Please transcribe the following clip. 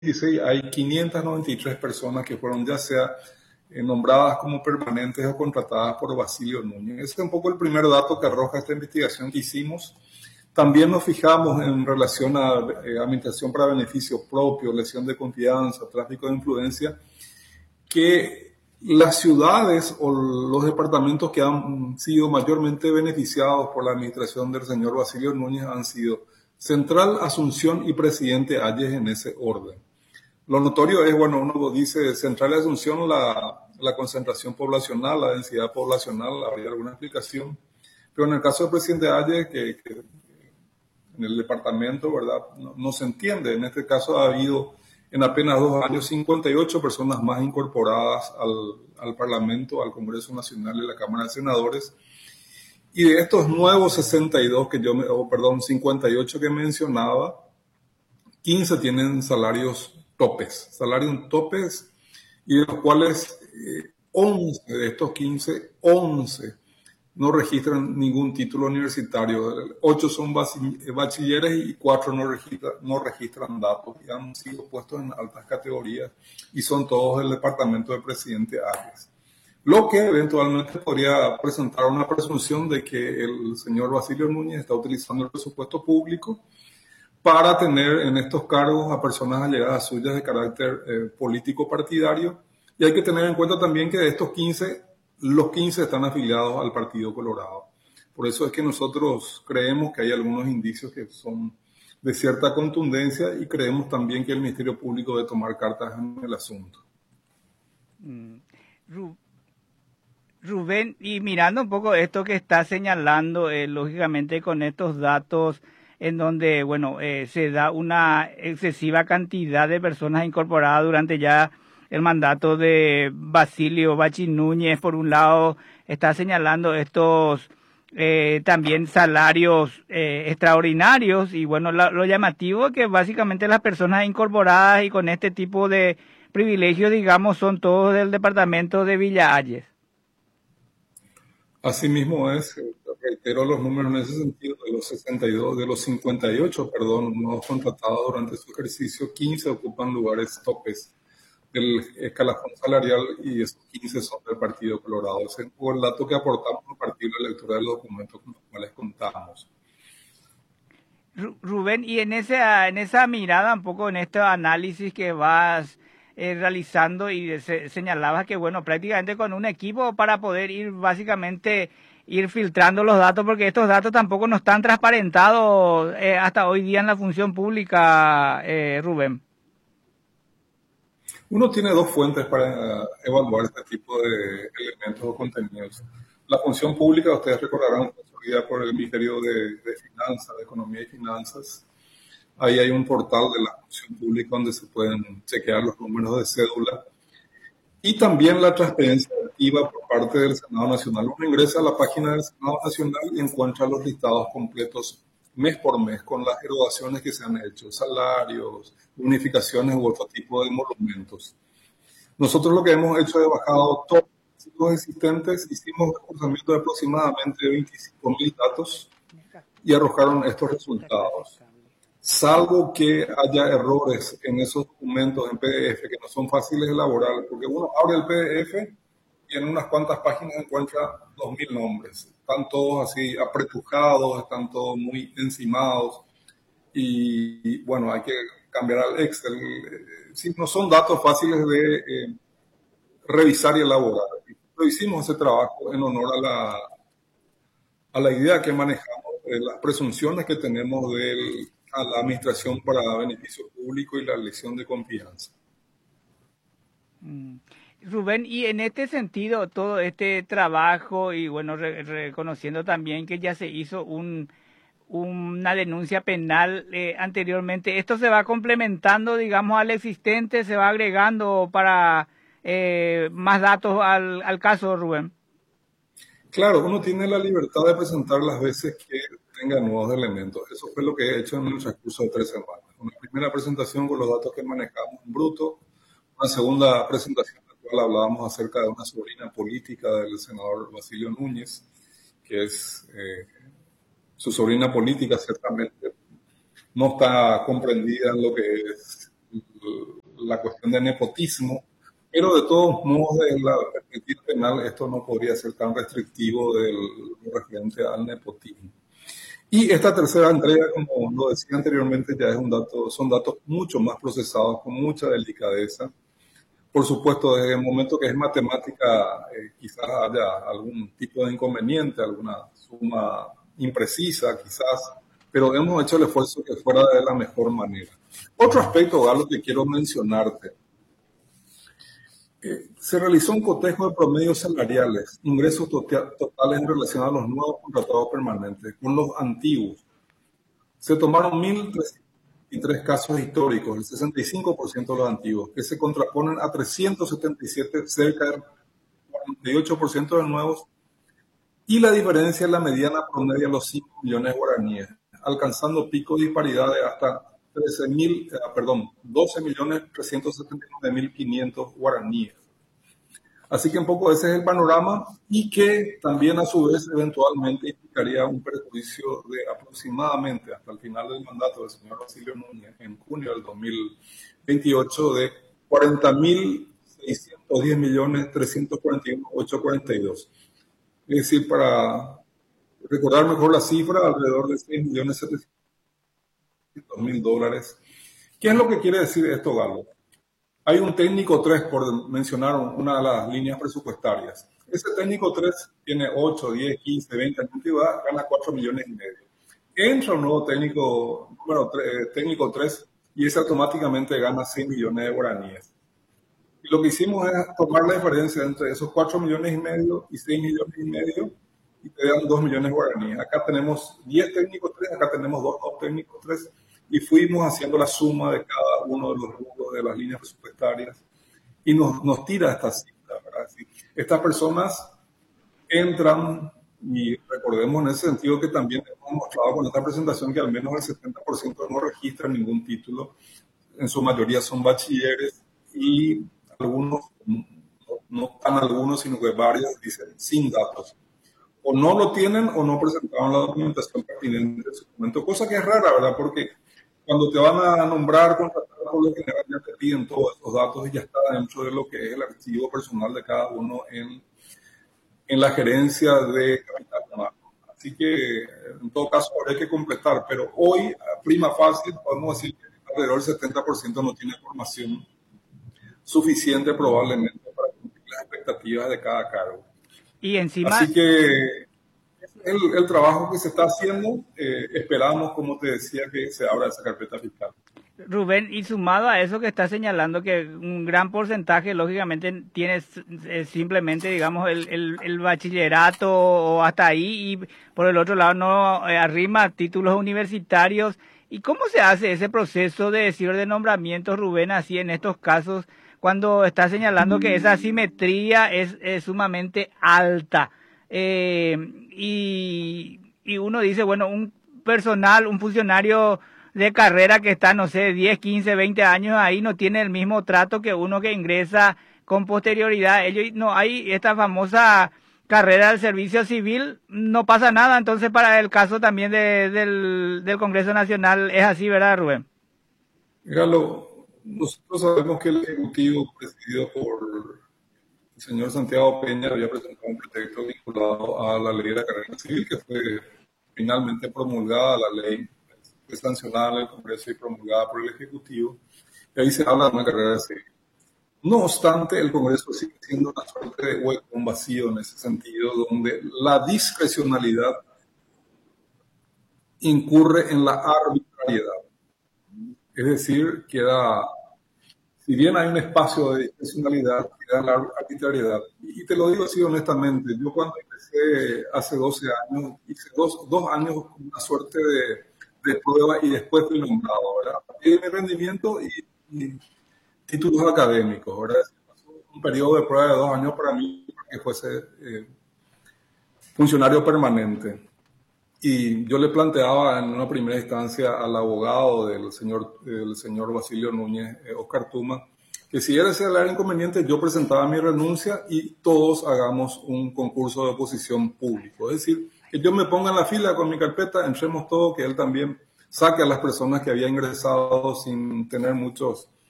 2016 hay 593 personas que fueron ya sea nombradas como permanentes o contratadas por Basilio Núñez. Ese es un poco el primer dato que arroja esta investigación que hicimos. También nos fijamos en relación a administración para beneficio propio, lesión de confianza, tráfico de influencia, que las ciudades o los departamentos que han sido mayormente beneficiados por la administración del señor Basilio Núñez han sido Central, Asunción y Presidente Hayes, en ese orden. Lo notorio es, bueno, uno dice Central y Asunción, la concentración poblacional, la densidad poblacional, habría alguna explicación, pero en el caso del Presidente Hayes, que en el departamento, ¿verdad? No se entiende. En este caso ha habido en apenas 2 años 58 personas más incorporadas al Parlamento, al Congreso Nacional y a la Cámara de Senadores. Y de estos nuevos 62 58 que mencionaba, 15 tienen salarios topes, y de los cuales 11 de estos 15, 11 no registran ningún título universitario. 8 son bachilleres y 4 no registran datos y han sido puestos en altas categorías y son todos del departamento del presidente Arias. Lo que eventualmente podría presentar una presunción de que el señor Basilio Núñez está utilizando el presupuesto público para tener en estos cargos a personas allegadas suyas de carácter político partidario. Y hay que tener en cuenta también que de estos 15, los 15 están afiliados al Partido Colorado. Por eso es que nosotros creemos que hay algunos indicios que son de cierta contundencia y creemos también que el Ministerio Público debe tomar cartas en el asunto. Rubén, y mirando un poco esto que está señalando, lógicamente con estos datos en donde, bueno, se da una excesiva cantidad de personas incorporadas durante ya el mandato de Basilio Bachi Núñez, por un lado, está señalando estos también salarios extraordinarios, y bueno, lo llamativo es que básicamente las personas incorporadas y con este tipo de privilegios, digamos, son todos del departamento de Villa Hayes. Asimismo es, reitero los números en ese sentido, de los 62, de los 58, nuevos contratados durante su ejercicio, 15 ocupan lugares topes del escalafón salarial y esos 15 son del Partido Colorado. Ese es el dato que aportamos a partir de la lectura de los documentos con los cuales contamos. Rubén, y en esa mirada, un poco en este análisis que vas realizando, y señalabas que, bueno, prácticamente con un equipo para poder ir filtrando los datos, porque estos datos tampoco no están transparentados hasta hoy día en la función pública, Rubén. Uno tiene dos fuentes para evaluar este tipo de elementos o contenidos. La función pública, ustedes recordarán, consolidada por el Ministerio de Finanzas, de Economía y Finanzas. Ahí hay un portal de la función pública donde se pueden chequear los números de cédula. Y también la transparencia activa por parte del Senado Nacional. Uno ingresa a la página del Senado Nacional y encuentra los listados completos mes por mes con las erogaciones que se han hecho, salarios, bonificaciones u otro tipo de emolumentos. Nosotros lo que hemos hecho es bajado todos los existentes, hicimos un procesamiento de aproximadamente 25.000 datos y arrojaron estos resultados. Salvo que haya errores en esos documentos en PDF que no son fáciles de elaborar, porque uno abre el PDF y en unas cuantas páginas encuentra 2.000 nombres. Están todos así apretujados, están todos muy encimados y bueno, hay que cambiar al Excel. Sí, no son datos fáciles de revisar y elaborar. Pero hicimos ese trabajo en honor a la idea que manejamos, las presunciones que tenemos a la administración para beneficio público y la elección de confianza. Rubén, y en este sentido, todo este trabajo y bueno, reconociendo también que ya se hizo una denuncia penal anteriormente, ¿esto se va complementando, digamos, al existente, se va agregando para más datos al caso, Rubén? Claro, uno tiene la libertad de presentar las veces que tenga nuevos elementos. Eso fue lo que he hecho en el transcurso de 3 semanas. Una primera presentación con los datos que manejamos en bruto, una segunda presentación en la cual hablábamos acerca de una sobrina política del senador Basilio Núñez, que es su sobrina política, ciertamente no está comprendida en lo que es la cuestión de nepotismo, pero de todos modos, de la perspectiva penal, esto no podría ser tan restrictivo del referente al nepotismo. Y esta tercera entrega, como lo decía anteriormente, ya es un dato, son datos mucho más procesados, con mucha delicadeza. Por supuesto, desde el momento que es matemática, quizás haya algún tipo de inconveniente, alguna suma imprecisa, quizás, pero hemos hecho el esfuerzo que fuera de la mejor manera. Otro aspecto, Galo, que quiero mencionarte. Se realizó un cotejo de promedios salariales, ingresos totales en relación a los nuevos contratados permanentes con los antiguos. Se tomaron 1.303 casos históricos, el 65% de los antiguos, que se contraponen a 377, cerca del 48% de nuevos, y la diferencia en la mediana promedia los 5 millones guaraníes, alcanzando pico de disparidad de hasta 12.379.500 guaraníes. Así que un poco ese es el panorama, y que también a su vez eventualmente implicaría un perjuicio de aproximadamente hasta el final del mandato del señor Basilio Núñez en junio del 2028 de 40.610.341.842. Es decir, para recordar mejor la cifra, alrededor de 6.700.000 dólares. ¿Qué es lo que quiere decir esto, Galo? Hay un técnico 3, por mencionar una de las líneas presupuestarias. Ese técnico 3 tiene 8, 10, 15, 20 años de antigüedad, gana 4 millones y medio. Entra un nuevo técnico, técnico 3, y ese automáticamente gana 6 millones de guaraníes. Y lo que hicimos es tomar la diferencia entre esos 4 millones y medio y 6 millones y medio, y te dan 2 millones de guaraníes. Acá tenemos 10 técnicos 3, acá tenemos 2 técnicos 3, y fuimos haciendo la suma de cada uno de los rubros de las líneas presupuestarias, y nos tira esta cifra, ¿verdad? Sí. Estas personas entran, y recordemos en ese sentido que también hemos mostrado con esta presentación que al menos el 70% no registran ningún título, en su mayoría son bachilleres, y algunos, no tan algunos, sino que varios dicen sin datos. O no lo tienen o no presentaron la documentación pertinente de su documento, cosa que es rara, ¿verdad? Porque cuando te van a nombrar, contratar, por lo general ya te piden todos estos datos y ya está dentro de lo que es el archivo personal de cada uno en la gerencia de capital humano. Así que, en todo caso, habría que completar. Pero hoy, a prima facie, podemos decir que alrededor del 70% no tiene formación suficiente probablemente para cumplir las expectativas de cada cargo. Y encima... Así que el trabajo que se está haciendo, esperamos, como te decía, que se abra esa carpeta fiscal. Rubén, y sumado a eso que está señalando, que un gran porcentaje, lógicamente, tiene simplemente, digamos, el bachillerato o hasta ahí, y por el otro lado no arrima títulos universitarios. ¿Y cómo se hace ese proceso de decir de nombramiento, Rubén, así en estos casos, cuando está señalando que esa asimetría es sumamente alta? Y uno dice, bueno, un funcionario de carrera que está, no sé, 10, 15, 20 años ahí, no tiene el mismo trato que uno que ingresa con posterioridad. Ellos no hay esta famosa carrera del servicio civil, no pasa nada. Entonces, para el caso también del Congreso Nacional es así, ¿verdad, Rubén? Míralo, nosotros sabemos que el Ejecutivo, presidido por el señor Santiago Peña, había presentado un proyecto vinculado a la ley de la carrera civil, que fue finalmente promulgada la ley, fue sancionada en el Congreso y promulgada por el Ejecutivo, y ahí se habla de una carrera civil. No obstante, el Congreso sigue siendo una suerte de hueco, un vacío en ese sentido, donde la discrecionalidad incurre en la arbitrariedad. Es decir, si bien hay un espacio de discrecionalidad, queda la arbitrariedad. Y te lo digo así honestamente, yo cuando empecé hace 12 años, hice dos años con una suerte de prueba y después fui nombrado, ¿verdad? Y mi rendimiento y títulos académicos, ¿verdad? Un periodo de prueba de 2 años para mí, para que fuese funcionario permanente. Y yo le planteaba en una primera instancia al abogado del señor Basilio Núñez, Oscar Tuma, que si era inconveniente, yo presentaba mi renuncia y todos hagamos un concurso de oposición público. Es decir, que yo me ponga en la fila con mi carpeta, entremos todos, que él también saque a las personas que había ingresado sin tener muchos